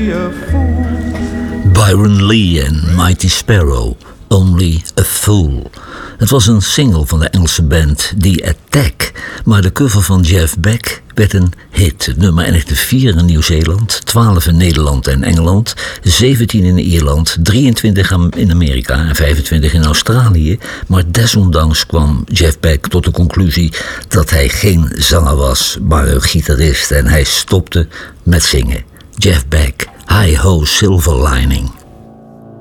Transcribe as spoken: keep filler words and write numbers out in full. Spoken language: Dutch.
a fool. Byron Lee en Mighty Sparrow, Only a Fool. Het was een single van de Engelse band The Attack, maar de cover van Jeff Beck werd een hit. Het nummer eindigde vier in Nieuw-Zeeland, twaalf in Nederland en Engeland, zeventien in Ierland, drieëntwintig in Amerika en vijfentwintig in Australië. Maar desondanks kwam Jeff Beck tot de conclusie dat hij geen zanger was, maar een gitarist, en hij stopte met zingen. Jeff Beck, Hi Ho Silver Lining.